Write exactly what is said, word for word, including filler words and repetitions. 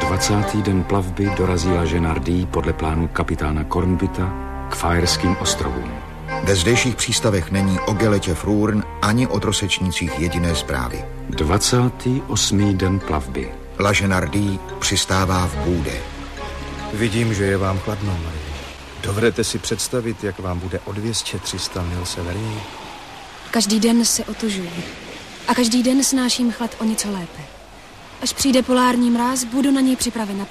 dvacátý den plavby dorazila Ženardí podle plánu kapitána Kornbita k Faerským ostrovům. Ve zdejších přístavech není o Geletě Frourn ani o trosečnících jediné zprávy. dvacátý osmý den plavby. La Ženardí přistává v Bůde. Vidím, že je vám chladno, Marie. Dovedete si představit, jak vám bude o dvě stě tři sta mil severněji? Každý den se otužuji. A každý den snáším chlad o něco lépe. Až přijde polární mráz, budu na něj připravena